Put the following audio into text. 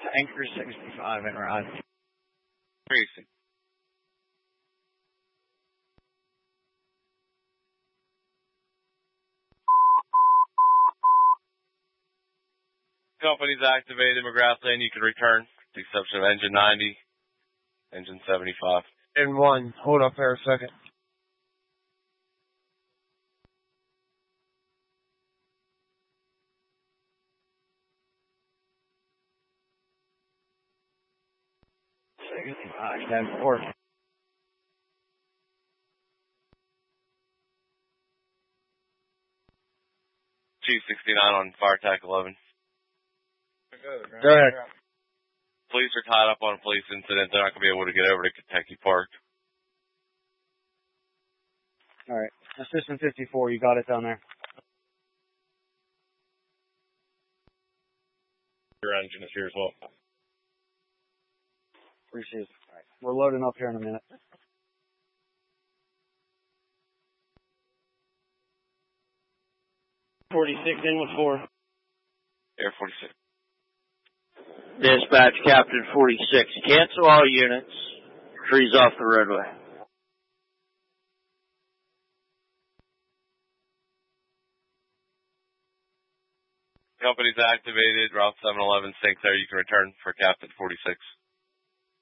Anchor 65 en route. Tracy. Company's activated. McGrath Lane, you can return. With the exception of engine 90, engine 75. And 1. Hold up there a second. Stand 4. Chief 69 on Fire Attack 11. Go ahead. Police are tied up on a police incident. They're not going to be able to get over to Kentucky Park. All right. Assistant 54, you got it down there. Your engine is here as well. Appreciate it. All right. We're loading up here in a minute. In with 4. Air 46. Dispatch, Captain 46. Cancel all units. Trees off the roadway. Company's activated. Route 711 St. Clair, you can return for Captain 46.